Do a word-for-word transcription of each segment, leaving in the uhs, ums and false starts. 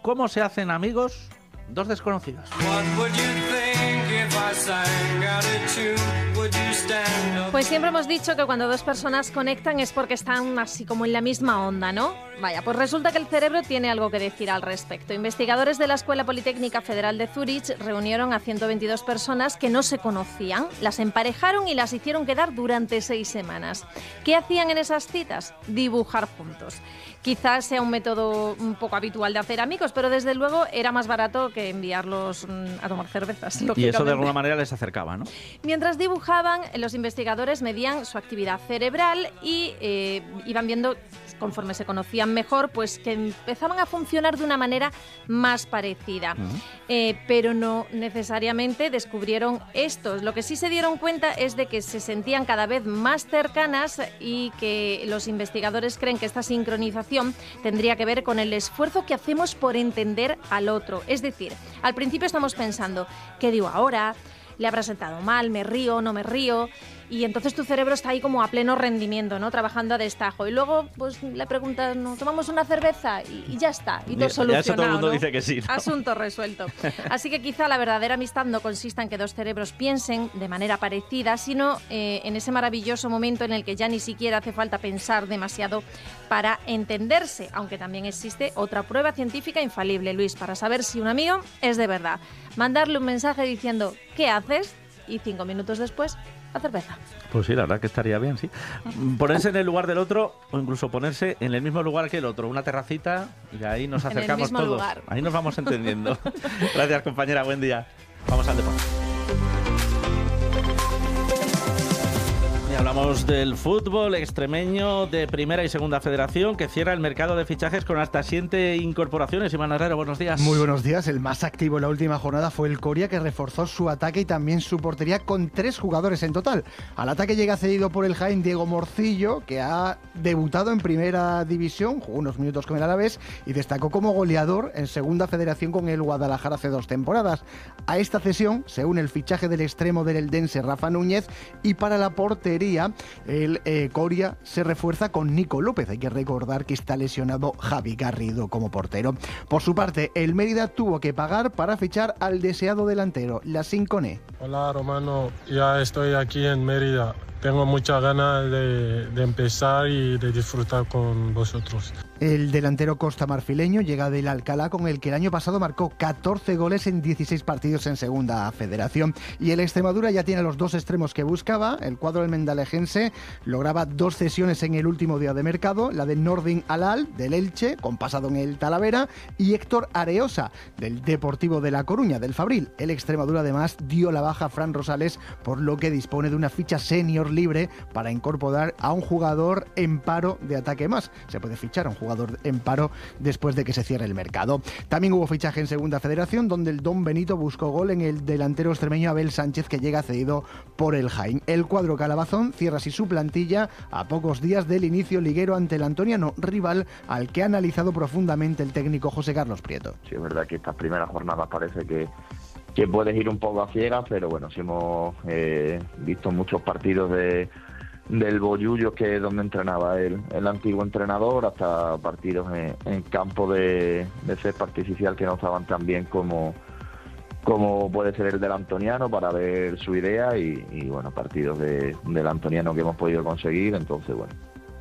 ¿Cómo se hacen amigos dos desconocidos? Pues siempre hemos dicho que cuando dos personas conectan es porque están así como en la misma onda, ¿no? Vaya, pues resulta que el cerebro tiene algo que decir al respecto. Investigadores de la Escuela Politécnica Federal de Zúrich reunieron a ciento veintidós personas que no se conocían, las emparejaron y las hicieron quedar durante seis semanas. ¿Qué hacían en esas citas? Dibujar juntos. Quizás sea un método un poco habitual de hacer amigos, pero desde luego era más barato que enviarlos a tomar cervezas. Y eso de alguna manera les acercaba, ¿no? Mientras dibujaban, los investigadores medían su actividad cerebral y eh, iban viendo, conforme se conocían mejor, pues que empezaban a funcionar de una manera más parecida. Uh-huh. Eh, pero no necesariamente descubrieron esto. Lo que sí se dieron cuenta es de que se sentían cada vez más cercanas y que los investigadores creen que esta sincronización tendría que ver con el esfuerzo que hacemos por entender al otro. Es decir, al principio estamos pensando, ¿qué digo ahora? ¿Le habrá sentado mal? ¿Me río? ¿No me río? Y entonces tu cerebro está ahí como a pleno rendimiento, ¿no? Trabajando a destajo. Y luego pues le preguntas, ¿no? ¿Tomamos una cerveza? Y, y ya está. Y todo solucionado, ya eso todo el mundo, ¿no? dice que sí, ¿no? Asunto resuelto. Así que quizá la verdadera amistad no consista en que dos cerebros piensen de manera parecida, sino eh, en ese maravilloso momento en el que ya ni siquiera hace falta pensar demasiado para entenderse. Aunque también existe otra prueba científica infalible, Luis, para saber si un amigo es de verdad. Mandarle un mensaje diciendo, ¿qué haces? Y cinco minutos después, la cerveza. Pues sí, la verdad que estaría bien, sí. Ponerse en el lugar del otro o incluso ponerse en el mismo lugar que el otro, una terracita, y ahí nos acercamos en el mismo todos. Lugar. Ahí nos vamos entendiendo. Gracias, compañera, buen día. Vamos al deporte. Y hablamos del fútbol extremeño de Primera y Segunda Federación, que cierra el mercado de fichajes con hasta siete incorporaciones. Iván Herrero, buenos días. Muy buenos días. El más activo en la última jornada fue el Coria, que reforzó su ataque y también su portería con tres jugadores en total. Al ataque llega cedido por el Jaén Diego Morcillo, que ha debutado en Primera División, jugó unos minutos con el Alavés y destacó como goleador en Segunda Federación con el Guadalajara hace dos temporadas. A esta cesión se une el fichaje del extremo del Eldense Rafa Núñez, y para la portería el eh, Coria se refuerza con Nico López. Hay que recordar que está lesionado Javi Garrido como portero. Por su parte, el Mérida tuvo que pagar para fichar al deseado delantero, Lassine Koné. Hola Romano, ya estoy aquí en Mérida. Tengo muchas ganas de, de empezar y de disfrutar con vosotros. El delantero costamarfileño llega del Alcalá, con el que el año pasado marcó catorce goles en dieciséis partidos en Segunda Federación. Y el Extremadura ya tiene los dos extremos que buscaba. El cuadro almendalejense lograba dos cesiones en el último día de mercado, la de Nordin Alal, del Elche, con pasado en el Talavera, y Héctor Areosa, del Deportivo de La Coruña, del Fabril. El Extremadura además dio la baja a Fran Rosales, por lo que dispone de una ficha senior libre para incorporar a un jugador en paro de ataque más. Se puede fichar a un jugador en paro después de que se cierre el mercado. También hubo fichaje en Segunda Federación, donde el Don Benito buscó gol en el delantero extremeño Abel Sánchez, que llega cedido por el Jaén. El cuadro calabazón cierra así su plantilla a pocos días del inicio liguero ante el Antoniano, rival al que ha analizado profundamente el técnico José Carlos Prieto. Sí, es verdad que estas primeras jornadas parece que que puedes ir un poco a ciegas, pero bueno, sí hemos eh, visto muchos partidos de del Bollullo, que es donde entrenaba el, el antiguo entrenador, hasta partidos en, en campo de, de césped artificial que no estaban tan bien como, como puede ser el del Antoniano, para ver su idea, y, y bueno, partidos de, del Antoniano que hemos podido conseguir, entonces bueno.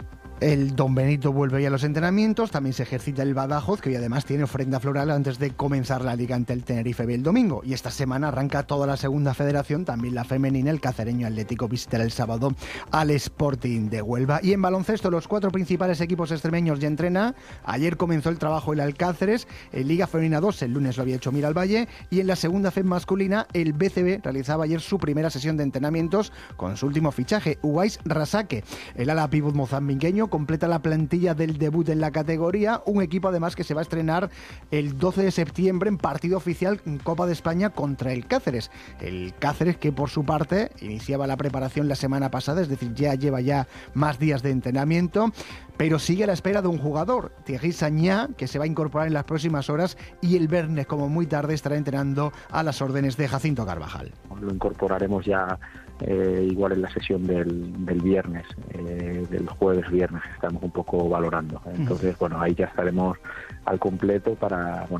El Don Benito vuelve ya a los entrenamientos, también se ejercita el Badajoz, que hoy además tiene ofrenda floral antes de comenzar la Liga ante el Tenerife B el domingo. Y esta semana arranca toda la Segunda Federación, también la femenina. El Cacereño Atlético visitará el sábado al Sporting de Huelva. Y en baloncesto, los cuatro principales equipos extremeños ya entrenan. Ayer comenzó el trabajo el Alcáceres, en Liga Femenina dos el lunes lo había hecho Miralvalle, y en la Segunda F E D masculina el B C B realizaba ayer su primera sesión de entrenamientos con su último fichaje, Uwais Rasake. El ala pívot mozambiqueño completa la plantilla del debut en la categoría, un equipo además que se va a estrenar el doce de septiembre en partido oficial en Copa de España contra el Cáceres. El Cáceres, que por su parte iniciaba la preparación la semana pasada, es decir, ya lleva ya más días de entrenamiento, pero sigue a la espera de un jugador, Thierry Sagna, que se va a incorporar en las próximas horas, y el viernes, como muy tarde, estará entrenando a las órdenes de Jacinto Carvajal. Lo incorporaremos ya Eh, igual en la sesión del, del viernes, eh, del jueves viernes, estamos un poco valorando. Entonces, bueno, ahí ya estaremos al completo para, bueno,